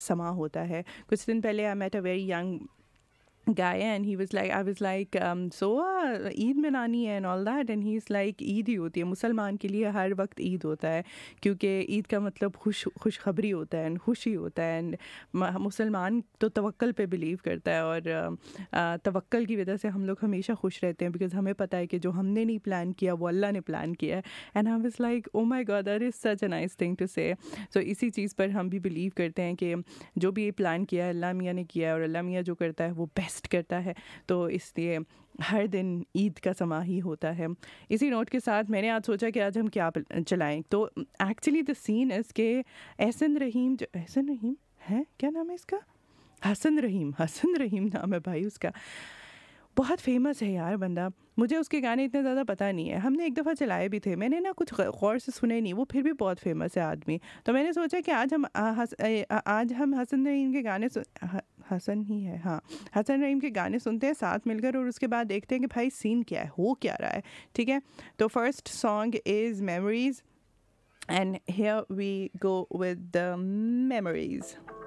سما ہوتا ہے. کچھ دن پہلے I met a very young guy and he was like, I was like, so عید منانی ہے and all that, and he's like عید ہی ہوتی ہے. مسلمان کے لیے ہر وقت عید ہوتا ہے کیونکہ عید کا مطلب خوشخبری ہوتا ہے and خوشی ہوتا ہے. اینڈ مسلمان تو توکل پہ بلیو کرتا ہے اور توکل کی وجہ سے ہم لوگ ہمیشہ خوش رہتے ہیں بیکاز ہمیں پتہ ہے کہ جو ہم نے نہیں پلان کیا وہ اللہ نے پلان کیا ہے. And I was like, oh my God, that is such a nice thing to say. So اسی چیز پر ہم بھی بلیو کرتے ہیں کہ جو بھی پلان کیا ہے اللہ میاں نے کیا ہے اور اللہ میاں جو کرتا ہے وہ بیسٹ کرتا ہے. تو اس لیے ہر دن عید کا سما ہی ہوتا ہے. اسی نوٹ کے ساتھ میں نے آج سوچا کہ آج ہم کیا چلائیں. تو ایکچولی دا سین از کہ احسن رحیم ہے, کیا نام ہے اس کا, حسن رحیم نام ہے بھائی اس کا. بہت فیمس ہے یار بندہ. مجھے اس کے گانے اتنے زیادہ پتہ نہیں ہے. ہم نے ایک دفعہ چلائے بھی تھے, میں نے نا کچھ غور سے سنے نہیں, وہ پھر بھی بہت فیمس ہے آدمی. تو میں نے سوچا کہ آج ہم حسن رحیم کے گانے حسن ہی ہے ہاں حسن رحیم کے گانے سنتے ہیں ساتھ مل کر, اور اس کے بعد دیکھتے ہیں کہ بھائی سین کیا ہے, ہو کیا رہا ہے. ٹھیک ہے, تو first song is memories, and here we go with the memories.